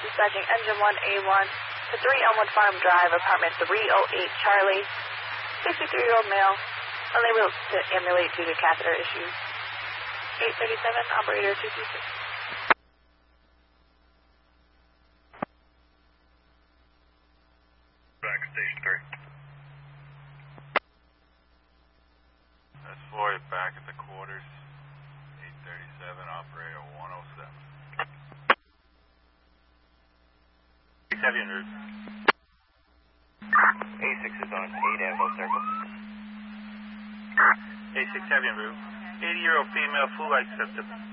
dispatching engine 1A1 to 3 Elmwood Farm Drive, apartment 308 Charlie, 63-year-old male, unable to ambulate due to catheter issues. 837, operator 226. Back station 3. That's Floyd back at the quarters. 837, operator 107. 6 heavy en route. A6 is on 8 Anvil Circle. A6 heavy en route. 80-year-old female, full light septum.